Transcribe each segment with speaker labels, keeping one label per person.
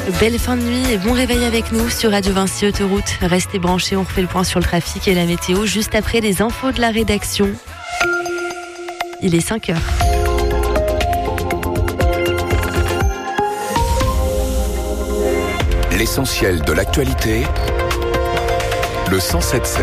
Speaker 1: Belle fin de nuit et bon réveil avec nous sur Radio Vinci Autoroute. Restez branchés, on refait le point sur le trafic et la météo juste après les infos de la rédaction. Il est 5h.
Speaker 2: L'essentiel de l'actualité, le 107.7.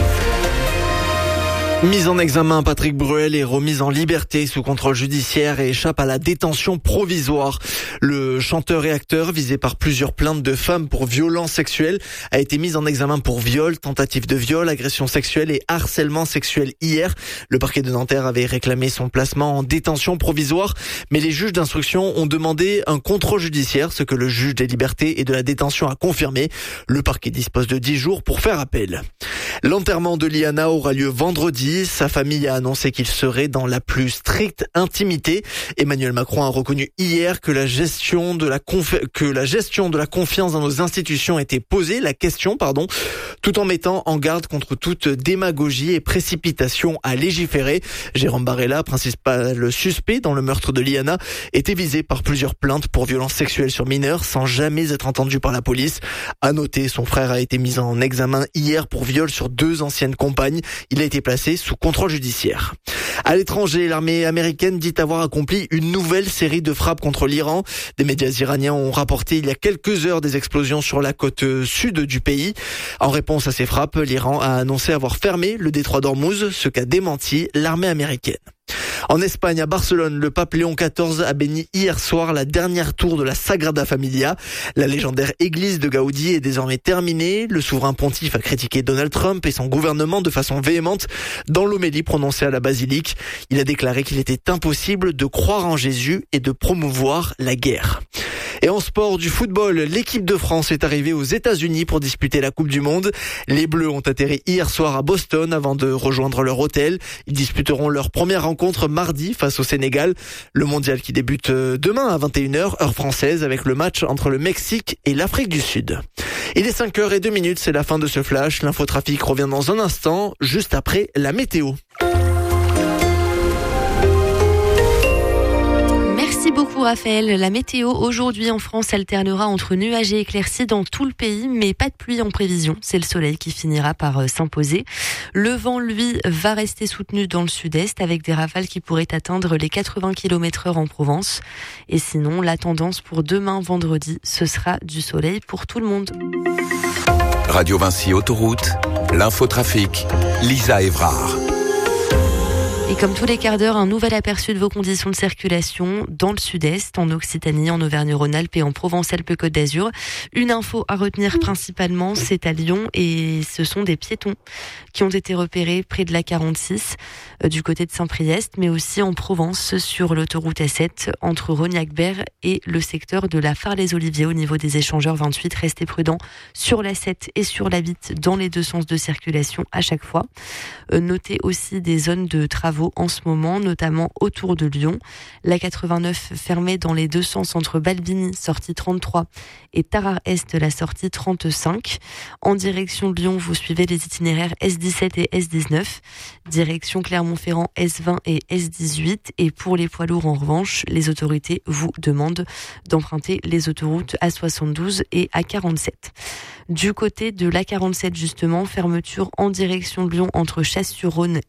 Speaker 3: Mise en examen, Patrick Bruel est remis en liberté sous contrôle judiciaire et échappe à la détention provisoire. Le chanteur et acteur, visé par plusieurs plaintes de femmes pour violences sexuelles, a été mis en examen pour viol, tentative de viol, agression sexuelle et harcèlement sexuel hier. Le parquet de Nanterre avait réclamé son placement en détention provisoire, mais les juges d'instruction ont demandé un contrôle judiciaire, ce que le juge des libertés et de la détention a confirmé. Le parquet dispose de 10 jours pour faire appel. L'enterrement de Liana aura lieu vendredi. Sa famille a annoncé qu'il serait dans la plus stricte intimité. Emmanuel Macron a reconnu hier que la gestion de la confiance dans nos institutions était posée, tout en mettant en garde contre toute démagogie et précipitation à légiférer. Jérôme Barella, principal suspect dans le meurtre de Liana, était visé par plusieurs plaintes pour violences sexuelles sur mineurs sans jamais être entendu par la police. À noter, son frère a été mis en examen hier pour viol sur 2 anciennes compagnes. Il a été placé sous contrôle judiciaire. À l'étranger, l'armée américaine dit avoir accompli une nouvelle série de frappes contre l'Iran. Des médias iraniens ont rapporté il y a quelques heures des explosions sur la côte sud du pays. En réponse à ces frappes, l'Iran a annoncé avoir fermé le détroit d'Ormuz, ce qu'a démenti l'armée américaine. En Espagne, à Barcelone, le pape Léon XIV a béni hier soir la dernière tour de la Sagrada Familia. La légendaire église de Gaudi est désormais terminée. Le souverain pontife a critiqué Donald Trump et son gouvernement de façon véhémente dans l'homélie prononcée à la basilique. Il a déclaré qu'il était impossible de croire en Jésus et de promouvoir la guerre. Et en sport, du football, l'équipe de France est arrivée aux États-Unis pour disputer la Coupe du Monde. Les Bleus ont atterri hier soir à Boston avant de rejoindre leur hôtel. Ils disputeront leur première rencontre mardi face au Sénégal. Le mondial qui débute demain à 21h, heure française, avec le match entre le Mexique et l'Afrique du Sud. Il est 5h02, c'est la fin de ce flash. L'infotrafic revient dans un instant, juste après la météo.
Speaker 1: Merci beaucoup Raphaël. La météo aujourd'hui en France alternera entre nuages et éclaircies dans tout le pays, mais pas de pluie en prévision. C'est le soleil qui finira par s'imposer. Le vent, lui, va rester soutenu dans le sud-est avec des rafales qui pourraient atteindre les 80 km/h en Provence. Et sinon, la tendance pour demain vendredi, ce sera du soleil pour tout le monde.
Speaker 2: Radio Vinci Autoroute, l'infotrafic, Lisa Evrard.
Speaker 1: Et comme tous les quarts d'heure, un nouvel aperçu de vos conditions de circulation dans le sud-est, en Occitanie, en Auvergne-Rhône-Alpes et en Provence-Alpes-Côte d'Azur. Une info à retenir principalement, c'est à Lyon et ce sont des piétons qui ont été repérés près de la 46 du côté de Saint-Priest, mais aussi en Provence sur l'autoroute A7 entre Rognac-Berre et le secteur de la Phare-les-Oliviers au niveau des échangeurs 28. Restez prudents sur la 7 et sur la 8 dans les deux sens de circulation à chaque fois. Notez aussi des zones de travaux en ce moment, notamment autour de Lyon. La 89 fermée dans les deux sens entre Balbini, sortie 33, et Tarare-Est, la sortie 35. En direction de Lyon, vous suivez les itinéraires S17 et S19. Direction Clermont-Ferrand, S20 et S18. Et pour les poids lourds, en revanche, les autorités vous demandent d'emprunter les autoroutes A72 et A47. Du côté de l'A47, justement, fermeture en direction de Lyon entre Chasse-sur-Rhône